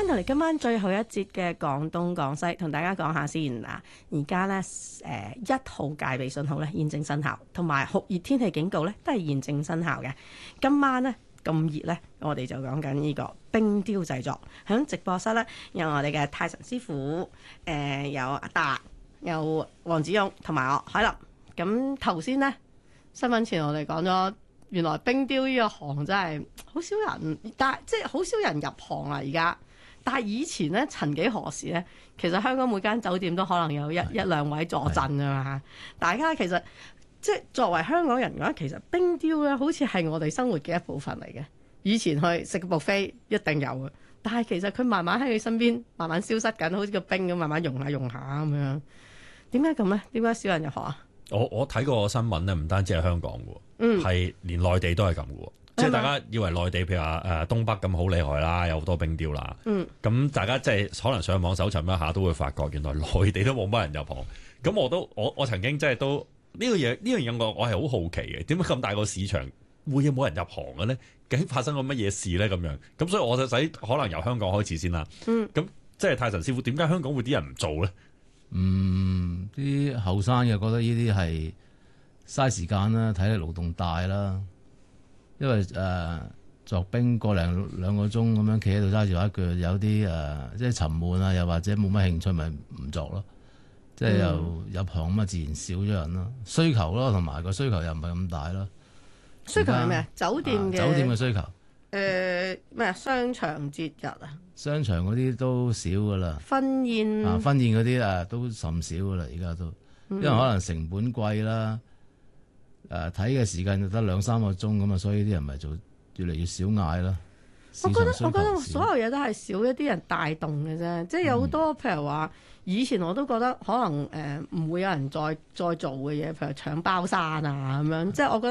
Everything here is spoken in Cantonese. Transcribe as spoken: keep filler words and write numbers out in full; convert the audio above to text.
翻到嚟今晚最後一節嘅廣東廣西，同大家講下先嗱。而家咧誒一號戒備信號咧現正生效，同埋酷熱天氣警告咧都係現正生效嘅。今晚咧咁熱咧，我哋就講緊呢個冰雕製作。喺直播室咧有我哋嘅泰臣師傅，誒、呃、有阿達，有黃子勇同埋我海林。咁頭先咧新聞前我哋講咗。原來冰雕呢個行真係好少人，但係即係好少人入行啊！而家，但係以前咧，曾幾何時咧，其實香港每間酒店都可能有一一兩位坐鎮㗎嘛。大家其實即係作為香港人嘅話，其實冰雕咧好似係我哋生活嘅一部分嚟嘅。以前去食個 buffet 一定有嘅，但係其實佢慢慢喺佢身邊慢慢消失緊，好似個冰咁慢慢融下融下咁樣。點解咁咧？點解少人入行啊？ 我我睇過個新聞咧，唔單止係香港嘅，係、嗯、連內地都係咁嘅，即係大家以為內地譬如話誒東北咁好厲害啦，有好多冰雕啦，咁、嗯、大家即係可能上網搜尋一下都會發覺，原來內地都冇乜人入行。咁我都我我曾經即係都呢、這個嘢呢樣嘢我我係好好奇嘅，點解咁大個市場會有冇人入行嘅咧？究竟發生過乜嘢事咧？咁樣咁所以我就使可能由香港開始先啦。咁、嗯、即係泰臣師傅，點解香港會啲人唔做咧？ 嗯，啲後生嘅覺得呢啲係嘥時間啦，體力勞動大啦。因為誒、呃、作冰個零兩個鐘咁樣企喺度揸住把鋸，有啲誒、呃、即係沉悶啊，又或者冇乜興趣，咪唔作咯。即係又入行咁啊，自然少咗人咯。需求咯，同埋個需求又唔係咁大咯。 需求係咩啊？酒店嘅、 啊、酒店嘅需求。 誒咩啊？商場節日啊？ 商場嗰啲都少噶啦， 婚宴啊，婚宴嗰啲啊都甚少噶啦，而家都，因為可能成本貴啦，誒睇嘅時間就得兩三個鐘咁啊，所以啲人咪就越嚟越少嗌啦。 我覺得我覺得所有嘢都係少一啲人帶動嘅啫，即係有好多譬如話，以前我都覺得可能誒唔會有人再再做嘅嘢，譬如搶包山啊咁樣，即係我覺得。